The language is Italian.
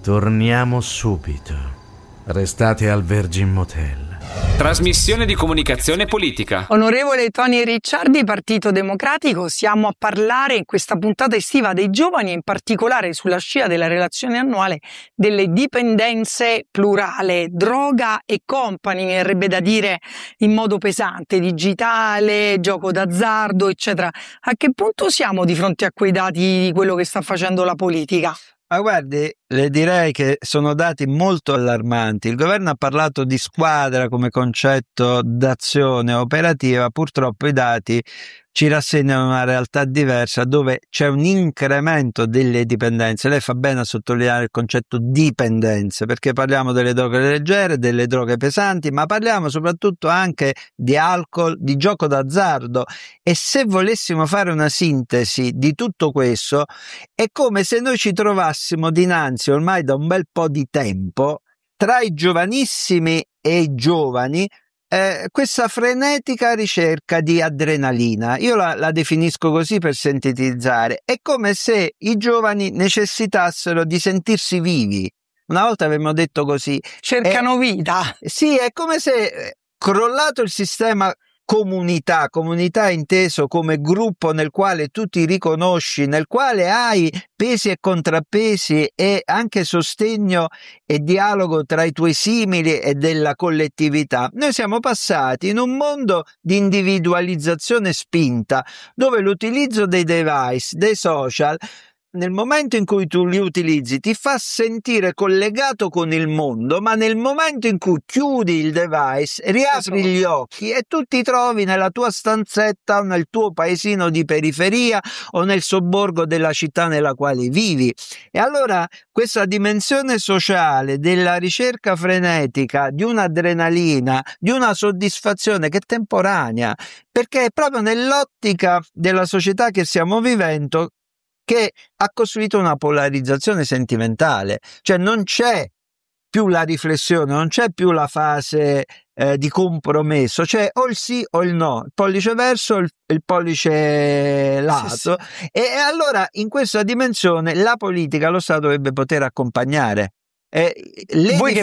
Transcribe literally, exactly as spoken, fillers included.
Torniamo subito. Restate al Virgin Motel. Trasmissione di comunicazione politica. Onorevole Tony Ricciardi, Partito Democratico, siamo a parlare in questa puntata estiva dei giovani e in particolare sulla scia della relazione annuale delle dipendenze plurale, droga e company, mi verrebbe da dire in modo pesante, digitale, gioco d'azzardo, eccetera. A che punto siamo di fronte a quei dati di quello che sta facendo la politica? Ma guardi, le direi che sono dati molto allarmanti. Il governo ha parlato di squadra come concetto d'azione operativa, purtroppo i dati ci rassegnano una realtà diversa dove c'è un incremento delle dipendenze. Lei fa bene a sottolineare il concetto dipendenze, perché parliamo delle droghe leggere, delle droghe pesanti, ma parliamo soprattutto anche di alcol, di gioco d'azzardo. E se volessimo fare una sintesi di tutto questo, è come se noi ci trovassimo dinanzi ormai da un bel po' di tempo tra i giovanissimi e i giovani Eh, questa frenetica ricerca di adrenalina. Io la, la definisco così per sintetizzare. È come se i giovani necessitassero di sentirsi vivi. Una volta avevamo detto così. Cercano è, vita. Sì, è come se, crollato il sistema comunità, comunità inteso come gruppo nel quale tu ti riconosci, nel quale hai pesi e contrappesi e anche sostegno e dialogo tra i tuoi simili e della collettività. Noi siamo passati in un mondo di individualizzazione spinta, dove l'utilizzo dei device, dei social, nel momento in cui tu li utilizzi ti fa sentire collegato con il mondo, ma nel momento in cui chiudi il device, riapri gli occhi e tu ti trovi nella tua stanzetta o nel tuo paesino di periferia o nel sobborgo della città nella quale vivi. E allora questa dimensione sociale della ricerca frenetica di un'adrenalina, di una soddisfazione che è temporanea, perché è proprio nell'ottica della società che stiamo vivendo che ha costruito una polarizzazione sentimentale, cioè non c'è più la riflessione, non c'è più la fase eh, di compromesso, c'è o il sì o il no, il pollice verso, il, il pollice lato, sì, sì. E, e allora in questa dimensione la politica, lo Stato dovrebbe poter accompagnare. Eh, le Voi che